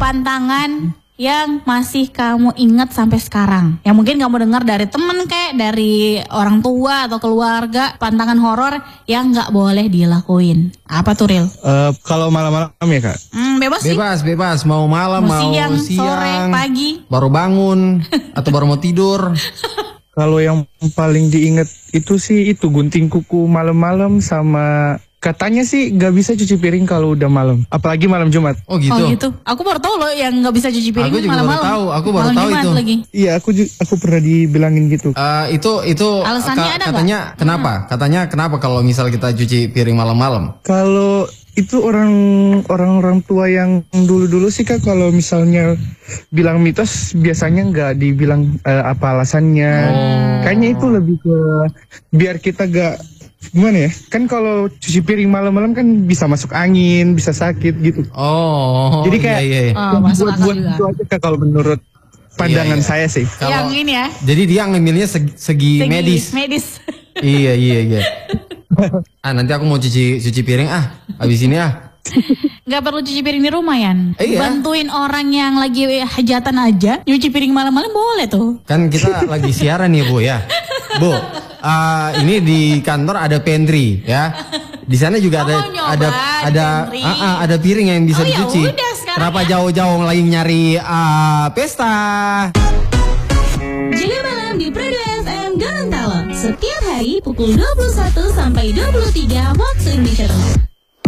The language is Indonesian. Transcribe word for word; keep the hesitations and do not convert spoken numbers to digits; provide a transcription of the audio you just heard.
pantangan yang masih kamu ingat sampai sekarang? Yang mungkin kamu dengar dari temen kayak dari orang tua atau keluarga, pantangan horor yang nggak boleh dilakuin. Apa tuh, Ril? Uh, kalau malam-malam ya, Kak? Hmm, bebas sih. Bebas, bebas. Mau malam, mau, mau siang, siang, sore, pagi. Baru bangun, atau baru mau tidur. Kalau yang paling diingat itu sih itu gunting kuku malam-malam sama... Katanya sih nggak bisa cuci piring kalau udah malam, apalagi malam Jumat. Oh gitu. Oh gitu. Aku baru tahu loh yang nggak bisa cuci piring malam-malam. Aku juga baru tahu. Aku baru malam tahu Jumat itu. Lagi. Iya, aku aku pernah dibilangin gitu. Uh, itu itu alasannya ka- ada katanya gak? kenapa? Hmm. Katanya kenapa kalau misal kita cuci piring malam-malam? Kalau itu orang orang-orang tua yang dulu-dulu sih, Kak, kalau misalnya bilang mitos biasanya nggak dibilang uh, apa alasannya. Oh. Kayaknya itu lebih ke biar kita gak gimana ya? Kan kalau cuci piring malam-malam kan bisa masuk angin, bisa sakit gitu. Oh. Jadi kayak iya, iya. Oh, buat buat itu aja, Kak, kalau menurut pandangan iya, iya. saya sih. Kalo, yang ini ya. Jadi dia ngambilnya segi, segi, segi medis. Medis. iya iya iya. Ah nanti aku mau cuci cuci piring ah. Abis ini ah. Gak perlu cuci piring di rumah, Yan. Iya. Bantuin orang yang lagi hajatan aja, nyuci piring malam-malam boleh tuh. Kan kita lagi siaran nih, Bu ya. Bu, uh, ini di kantor ada pantry ya. Di sana juga oh, ada ada ada uh, uh, ada piring yang bisa oh, dicuci. Yaudah, kenapa ya? jauh-jauh lagi nyari uh, pesta? Jaga malam di Prado F M Gorontalo setiap hari pukul dua puluh satu sampai dua puluh tiga waktu Indonesia Tengah.